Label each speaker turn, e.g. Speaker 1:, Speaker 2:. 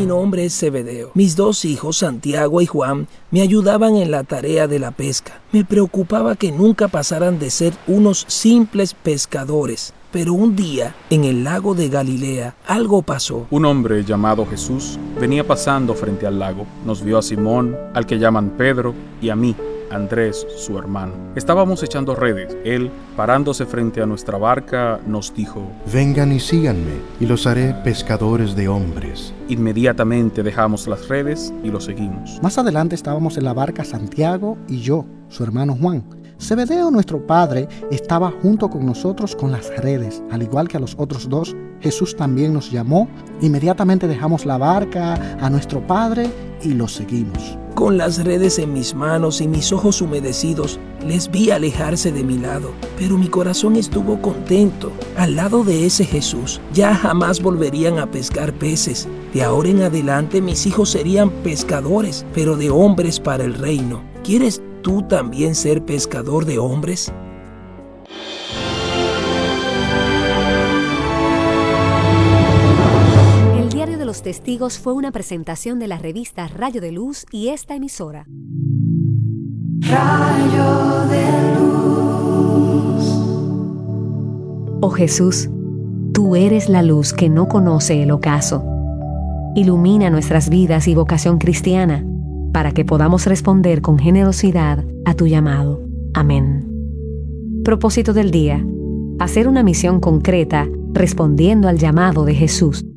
Speaker 1: nombre es Zebedeo. Mis dos hijos, Santiago y Juan, me ayudaban en la tarea de la pesca. Me preocupaba que nunca pasaran de ser unos simples pescadores. Pero un día, en el lago de Galilea, algo pasó.
Speaker 2: Un hombre llamado Jesús venía pasando frente al lago. Nos vio a Simón, al que llaman Pedro, y a mí, Andrés, su hermano. Estábamos echando redes. Él, parándose frente a nuestra barca, nos dijo:
Speaker 3: Vengan y síganme, y los haré pescadores de hombres.
Speaker 2: Inmediatamente dejamos las redes y lo seguimos.
Speaker 4: Más adelante estábamos en la barca Santiago y yo, su hermano Juan. Zebedeo, nuestro padre, estaba junto con nosotros con las redes. Al igual que a los otros dos, Jesús también nos llamó. Inmediatamente dejamos la barca a nuestro padre y lo seguimos.
Speaker 1: Con las redes en mis manos y mis ojos humedecidos, les vi alejarse de mi lado, pero mi corazón estuvo contento. Al lado de ese Jesús, ya jamás volverían a pescar peces. De ahora en adelante mis hijos serían pescadores, pero de hombres para el reino. ¿Quieres tú también ser pescador de hombres?
Speaker 5: El Diario de los Testigos fue una presentación de la revista Rayo de Luz y esta emisora.
Speaker 6: Rayo de luz.
Speaker 5: Oh Jesús, tú eres la luz que no conoce el ocaso. Ilumina nuestras vidas y vocación cristiana, para que podamos responder con generosidad a tu llamado. Amén. Propósito del día: hacer una misión concreta respondiendo al llamado de Jesús.